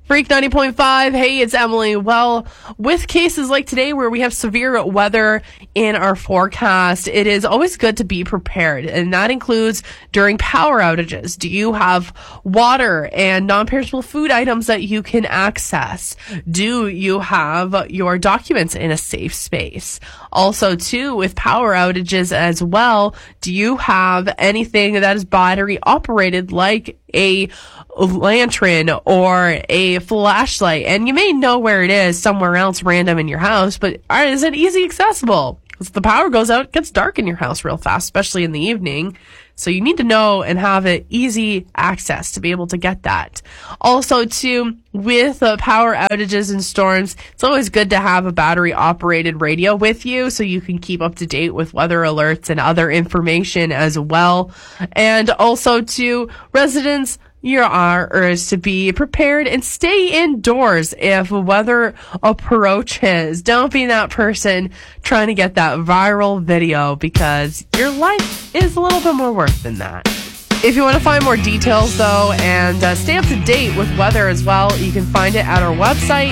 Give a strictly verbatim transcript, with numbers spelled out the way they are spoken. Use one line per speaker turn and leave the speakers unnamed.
Freak ninety point five. Hey, it's Emily. Well, with cases like today where we have severe weather in our forecast, it is always good to be prepared. And that includes during power outages. Do you have water and non-perishable food items that you can access? Do you have your documents in a safe space? Also, too, with power outages as well, do you have anything that is battery operated like a lantern or a flashlight? And you may know where it is somewhere else random in your house, but is it easy accessible? Because if the power goes out, it gets dark in your house real fast, especially in the evening. So you need to know and have it easy access to be able to get that. Also, too, with uh, power outages and storms, it's always good to have a battery operated radio with you so you can keep up to date with weather alerts and other information as well. And also, too, residents, you are urged to be prepared and stay indoors if weather approaches. Don't be that person trying to get that viral video, because your life is a little bit more worth than that. If you want to find more details, though, and uh, stay up to date with weather as well, you can find it at our website,